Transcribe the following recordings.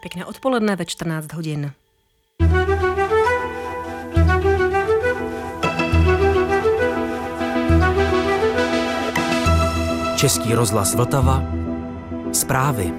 Pěkné odpoledne ve 14 hodin. Český rozhlas Vltava. Zprávy.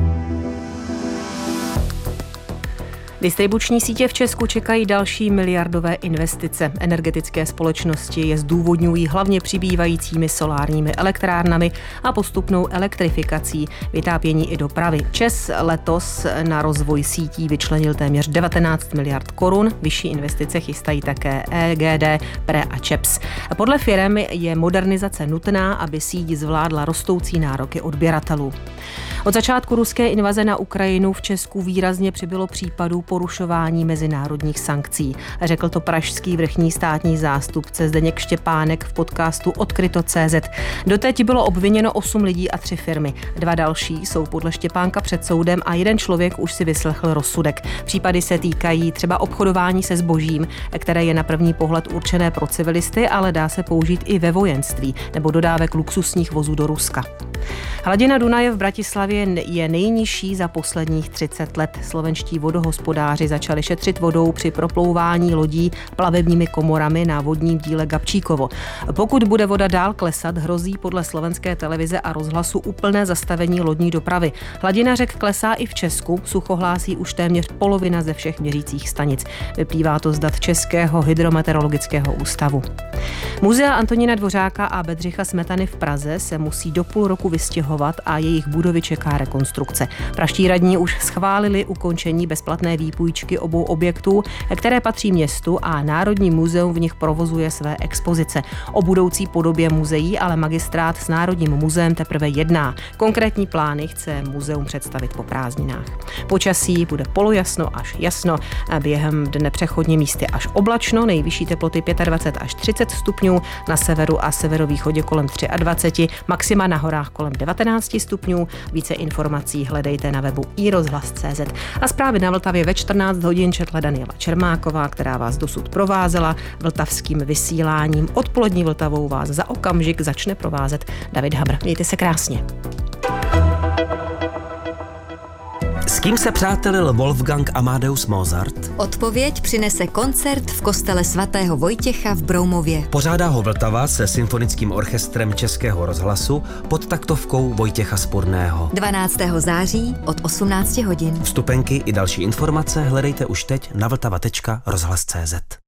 Distribuční sítě v Česku čekají další miliardové investice. Energetické společnosti je zdůvodňují hlavně přibývajícími solárními elektrárnami a postupnou elektrifikací, vytápění i dopravy. ČEZ letos na rozvoj sítí vyčlenil téměř 19 miliard korun. Vyšší investice chystají také EGD, PRE a ČEPS. Podle firem je modernizace nutná, aby síť zvládla rostoucí nároky odběratelů. Od začátku ruské invaze na Ukrajinu v Česku výrazně přibylo případů porušování mezinárodních sankcí. Řekl to pražský vrchní státní zástupce Zdeněk Štěpánek v podcastu Odkryto.cz. Doteď bylo obviněno 8 lidí a 3 firmy. 2 další jsou podle Štěpánka před soudem a 1 člověk už si vyslechl rozsudek. Případy se týkají třeba obchodování se zbožím, které je na první pohled určené pro civilisty, ale dá se použít i ve vojenství, nebo dodávek luxusních vozů do Ruska. Hladina Dunaje v Bratislavě je nejnižší za posledních 30 let. Slovenští vodohospodáři začali šetřit vodou při proplouvání lodí plavebními komorami na vodním díle Gabčíkovo. Pokud bude voda dál klesat, hrozí podle slovenské televize a rozhlasu úplné zastavení lodní dopravy. Hladina řek klesá i v Česku, sucho hlásí už téměř polovina ze všech měřících stanic. Vyplývá to z dat Českého hydrometeorologického ústavu. Muzea Antonína Dvořáka a Bedřicha Smetany v Praze se musí do půl roku vystěhovat a jejich budovy čeká rekonstrukce. Pražští radní už schválili ukončení bezplatné výpůjčky obou objektů, které patří městu, a Národní muzeum v nich provozuje své expozice. O budoucí podobě muzeí ale magistrát s Národním muzeem teprve jedná. Konkrétní plány chce muzeum představit po prázdninách. Počasí bude polojasno až jasno, a během dne přechodně místy až oblačno, nejvyšší teploty 25 až 30 stupňů, na severu a severovýchodě kolem 23, maxima na horách kolem 19 stupňů. Více informací hledejte na webu iRozhlas.cz. A zprávy na Vltavě ve 14 hodin četla Daniela Čermáková, která vás dosud provázela vltavským vysíláním. Odpolední Vltavou vás za okamžik začne provázet David Habr. Mějte se krásně. S kým se přátelil Wolfgang Amadeus Mozart? Odpověď přinese koncert v kostele svatého Vojtěcha v Broumově. Pořádá ho Vltava se symfonickým orchestrem Českého rozhlasu pod taktovkou Vojtěcha Spurného. 12. září od 18 hodin. Vstupenky i další informace hledejte už teď na vltava.rozhlas.cz.